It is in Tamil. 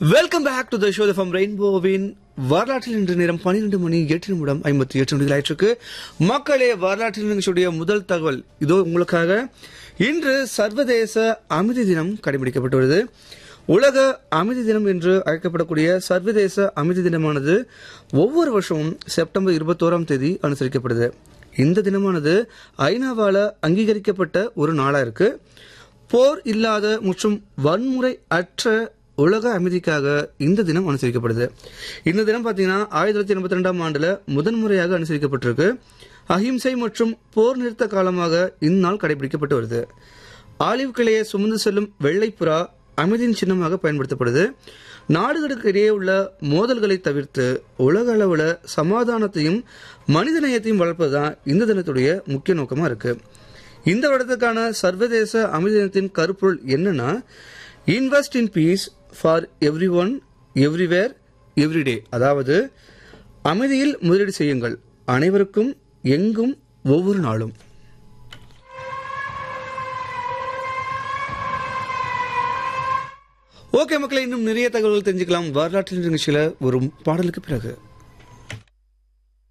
Welcome back to the show from ரெயின்போவின் வரலாற்றில் இன்று நேரம் 12 மணி 8 நிமிடம் 58 நொடிகள் ஆயிற்றுக்கு. மக்களே, வரலாற்றில் நிகழ்ச்சியுடைய முதல் தகவல் இதோ உங்களுக்காக. இன்று சர்வதேச அமைதி தினம் கடைபிடிக்கப்பட்டு வருது. உலக அமைதி தினம் என்று அழைக்கப்படக்கூடிய சர்வதேச அமைதி தினமானது ஒவ்வொரு வருஷமும் செப்டம்பர் 21ஆம் தேதி அனுசரிக்கப்படுது. இந்த தினமானது ஐநாவால அங்கீகரிக்கப்பட்ட ஒரு நாளா இருக்கு. போர் இல்லாத மற்றும் வன்முறை அற்ற உலக அமைதிக்காக இந்த தினம் அனுசரிக்கப்படுது. இந்த தினம் பாத்தீங்கன்னா 1982ஆம் ஆண்டுல முதன்முறையாக அனுசரிக்கப்பட்டிருக்கு. அஹிம்சை மற்றும் போர் நிறுத்த காலமாக இந்நாள் கடைபிடிக்கப்பட்டு வருது. ஆலிவ் கிளையை சுமந்து செல்லும் வெள்ளைப்புறா அமைதியின் சின்னமாக பயன்படுத்தப்படுது. நாடுகளுக்கு இடையே உள்ள மோதல்களை தவிர்த்து உலக அளவுல சமாதானத்தையும் மனிதநேயத்தையும் வளர்ப்பதுதான் இந்த தினத்துடைய முக்கிய நோக்கமா இருக்கு. இந்த வருடத்துக்கான சர்வதேச அமைதி தினத்தின் கருப்பொருள் என்னன்னா, invest in peace for every one everywhere everyday. அதாவது அமைதியில் முதலீடு செய்யுங்கள், அனைவருக்கும் எங்கும் ஒவ்வொரு நாளும். ஓகே மக்களே, இன்னும் நிறைய தகவல்கள் தெரிஞ்சுக்கலாம் வரலாற்று நிகழ்ச்சியில ஒரு பாடலுக்கு பிறகு.